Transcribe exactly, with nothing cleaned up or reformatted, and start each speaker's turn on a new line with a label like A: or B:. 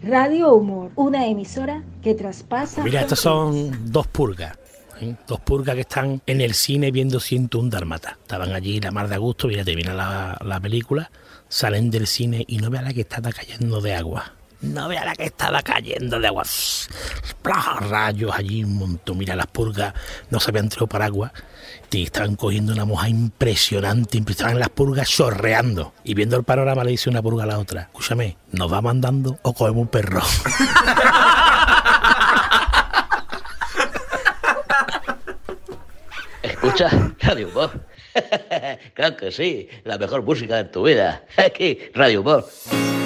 A: Radio Humor, una emisora que traspasa...
B: Mira, estas son dos purgas. ¿eh? Dos purgas que están en el cine viendo ciento un Dálmatas. Estaban allí la mar de agosto, mira, termina la, la película, salen del cine y no vea la que estaba cayendo de agua. No vea la que estaba cayendo de agua. Rayos allí un montón. Mira, las purgas no se habían tirado paraguas. Y estaban cogiendo una moja impresionante. Estaban las purgas chorreando. Y viendo el panorama le dice una purga a la otra: escúchame, ¿nos va mandando o cogemos un perro?
C: ¿Escucha Radio Humor? Claro que sí, la mejor música de tu vida. Aquí, Radio Humor.